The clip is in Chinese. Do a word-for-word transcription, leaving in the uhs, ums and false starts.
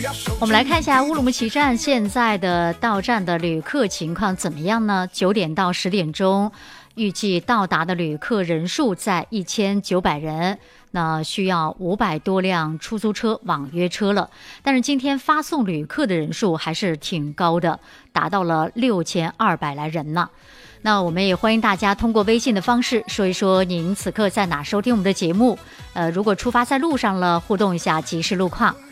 我们来看一下乌鲁木齐站现在的到站的旅客情况怎么样呢？九点到十点钟，预计到达的旅客人数在一千九百人，那需要五百多辆出租车、网约车了。但是今天发送旅客的人数还是挺高的，达到了六千二百来人呢。那我们也欢迎大家通过微信的方式说一说您此刻在哪收听我们的节目。呃，如果出发在路上了，互动一下即时路况。